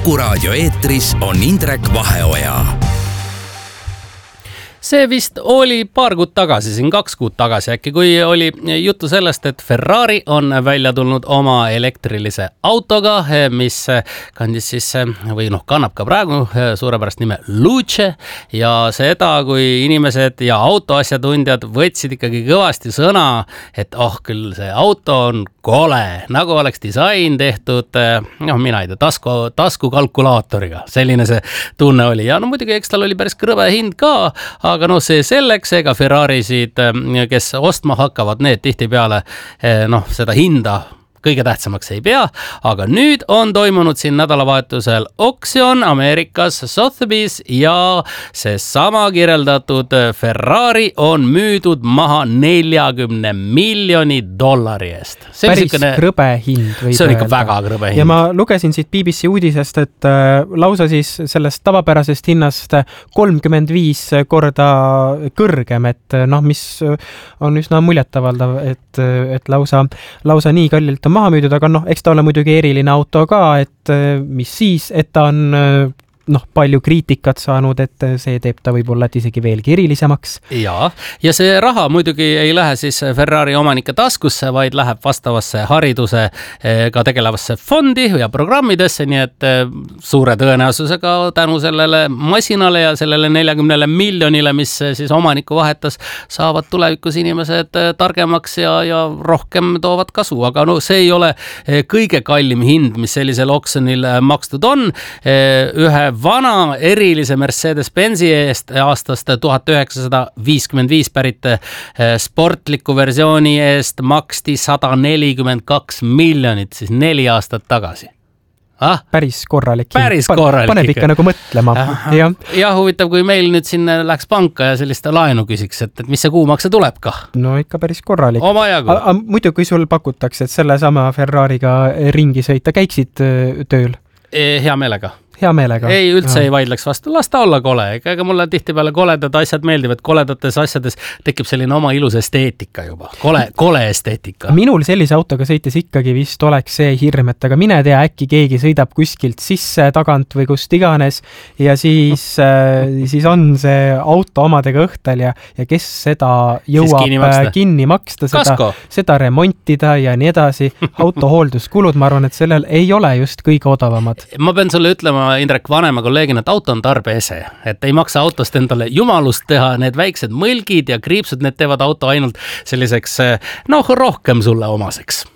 Kuku Raadio eetris on Indrek Vaheoja. See vist oli paar kuud tagasi, siin 2 kuud tagasi äkki, kui oli juttu sellest, et Ferrari on välja tulnud oma elektrilise autoga, mis kandis siis, või kannab ka praegu suurepärast nime Luce, ja seda, kui inimesed ja autoasjatundjad võtsid ikkagi kõvasti sõna, et küll see auto on kole, nagu oleks disain tehtud, mina ei tea, taskukalkulaatoriga, selline see tunne oli. Ja muidugi, eks tal oli päris krõbe hind ka, aga see selleks, ega Ferrarisid, kes ostma hakkavad, need tihtipeale seda hinda kõige tähtsamaks ei pea, aga nüüd on toimunud siin nädalavahetusel oksjon Ameerikas Sotheby's ja see sama kirjeldatud Ferrari on müüdud maha $40 miljoni eest. Päris krõbe hind. See on ikka väga krõbe hind. Ja ma lugesin siit BBC uudisest, et lausa siis sellest tavapärasest hinnast 35 korda kõrgem, et mis on üsna muljetavaldav, et lausa nii kallilt maha müüdud, aga eks ta ole muidugi eriline auto ka, et mis siis, et ta on palju kriitikat saanud, et see teeb ta võib-olla isegi veelgi erilisemaks. Ja see raha muidugi ei lähe siis Ferrari omanike taskusse, vaid läheb vastavasse haridusega tegelevasse fondi ja programmidesse, nii et suure tõenäosusega tänu sellele masinale ja sellele 40 miljonile, mis siis omaniku vahetas, saavad tulevikus inimesed targemaks ja rohkem toovad kasu. Aga see ei ole kõige kallim hind, mis sellisel oksjonil makstud on. Ühe vana erilise Mercedes-Benzi eest aastast 1955 pärit sportliku versiooni eest maksti 142 miljonit, siis 4 aastat tagasi. Päris korralik. Paneb ikka nagu mõtlema. Ja huvitav, kui meil nüüd siin läks panka ja sellist laenu küsiks, et mis see kuumakse tuleb ka? Ikka päris korralik. Omajagu. Muidu, kui sul pakutakse, et selle sama Ferrariga ringi sõita, käiksid tööl? Hea meelega. Ei, üldse ei vaidleks vastu. Las ta olla kole. Ega mulle tihtipeale koledad asjad meeldivad. Koledates asjades tekib selline oma ilus esteetika juba. Kole esteetika. Minul sellise autoga sõites ikkagi vist oleks see hirm, et aga mine tea, äkki keegi sõidab kuskilt sisse, tagant või kust iganes ja siis on see auto omadega õhtal ja kes seda jõuab kinni maksta seda remontida ja nii edasi. Autohoolduskulud, ma arvan, et sellel ei ole just kõige odavamad. Ma pean sulle ütlema, Indrek, vanema kolleegina, et auto on tarbeese, et ei maksa autost endale jumalust teha, need väiksed mõlgid ja kriipsud, need teevad auto ainult selliseks, rohkem sulle omaseks.